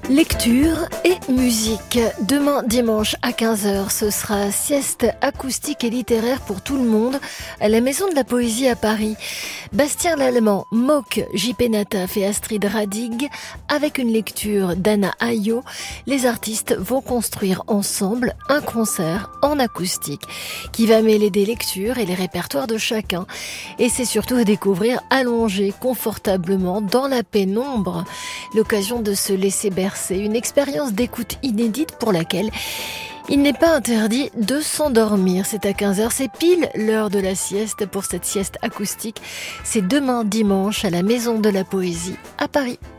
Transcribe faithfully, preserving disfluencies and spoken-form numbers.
Lecture et musique. Demain dimanche à quinze heures, ce sera sieste acoustique et littéraire pour tout le monde à la Maison de la Poésie à Paris. Bastien Lallemand, Mock, J P Nataf et Astrid Radig, avec une lecture d'Anna Ayo, les artistes vont construire ensemble un concert en acoustique qui va mêler des lectures et les répertoires de chacun. Et c'est surtout à découvrir allongé confortablement dans la pénombre, l'occasion de se laisser bercer. C'est une expérience d'écoute inédite pour laquelle il n'est pas interdit de s'endormir. C'est à quinze heures, c'est pile l'heure de la sieste pour cette sieste acoustique. C'est demain dimanche à la Maison de la Poésie à Paris.